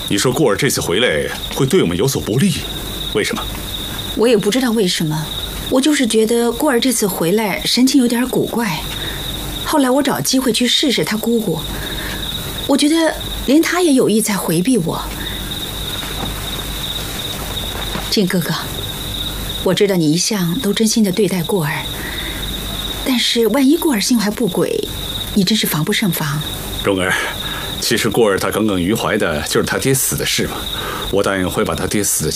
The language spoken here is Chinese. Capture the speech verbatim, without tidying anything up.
你说顾儿这次回来会对我们有所不利，为什么？ 我也不知道为什么，我就是觉得顾儿这次回来神情有点古怪。后来我找机会去试试他姑姑，我觉得连他也有意在回避我。靖哥哥，我知道你一向都真心的对待顾儿，但是万一顾儿心怀不轨，你真是防不胜防。 蓉儿，其实顾儿她耿耿于怀的就是她爹死的事嘛，我答应会把她爹死的